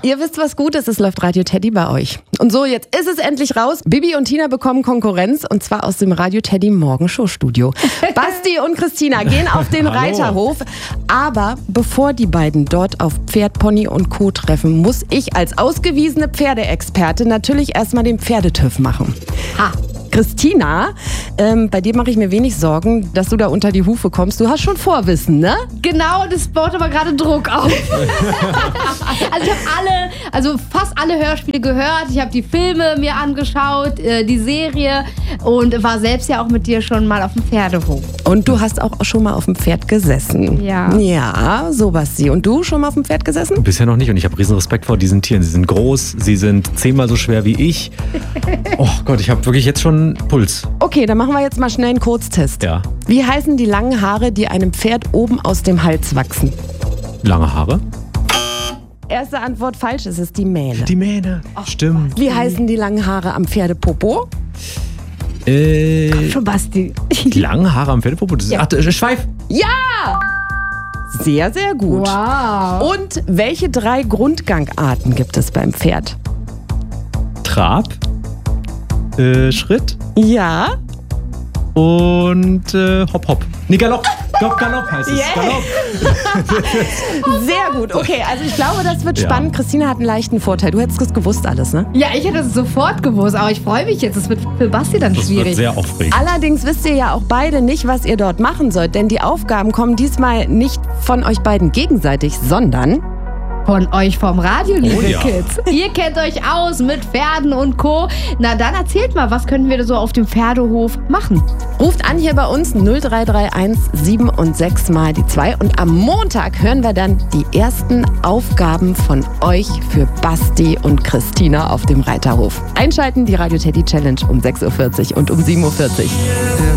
Ihr wisst, was gut ist, es läuft Radio Teddy bei euch. Und so, jetzt ist es endlich raus. Bibi und Tina bekommen Konkurrenz und zwar aus dem Radio Teddy Morgenshow-Studio. Basti und Christina gehen auf den Reiterhof. Aber bevor die beiden dort auf Pferd, Pony und Co. treffen, muss ich als ausgewiesene Pferdeexperte natürlich erstmal den Pferdetüv machen. Ha! Christina, bei dir mache ich mir wenig Sorgen, dass du da unter die Hufe kommst. Du hast schon Vorwissen, ne? Genau, das baut aber gerade Druck auf. Also ich habe fast alle Hörspiele gehört. Ich habe die Filme mir angeschaut, die Serie und war selbst ja auch mit dir schon mal auf dem Pferdehof. Und du hast auch schon mal auf dem Pferd gesessen. Ja. Ja, so Basti. Und du schon mal auf dem Pferd gesessen? Bisher noch nicht und ich habe riesen Respekt vor diesen Tieren. Sie sind groß, sie sind 10-mal so schwer wie ich. Oh Gott, ich habe wirklich jetzt schon Puls. Okay, dann machen wir jetzt mal schnell einen Kurztest. Ja. Wie heißen die langen Haare, die einem Pferd oben aus dem Hals wachsen? Lange Haare? Erste Antwort falsch, es ist die Mähne. Die Mähne. Stimmt. Wie heißen die langen Haare am Pferdepopo? Schon Basti. Die langen Haare am Pferdepopo? Das ist Schweif. Ja! Sehr, sehr gut. Wow. Und welche 3 Grundgangarten gibt es beim Pferd? Trab, Schritt Ja. und Hopp, Hopp. Nee, Galopp. Galopp heißt es. Yeah. Galopp. Sehr gut. Okay, also ich glaube, das wird Ja. spannend. Christina hat einen leichten Vorteil. Du hättest es gewusst alles, ne? Ja, ich hätte es sofort gewusst, aber ich freue mich jetzt. Es wird für Basti dann Das schwierig. wird sehr aufregend. Allerdings wisst ihr ja auch beide nicht, was ihr dort machen sollt, denn die Aufgaben kommen diesmal nicht von euch beiden gegenseitig, sondern Von euch vom Radio, liebe ja. Kids. Ihr kennt euch aus mit Pferden und Co. Na dann erzählt mal, was können wir so auf dem Pferdehof machen? ruft an hier bei uns 0331 7 und 6 mal die 2 und am Montag hören wir dann die ersten Aufgaben von euch für Basti und Christina auf dem Reiterhof. Einschalten die Radio Teddy Challenge um 6.40 Uhr und um 7.40 Uhr.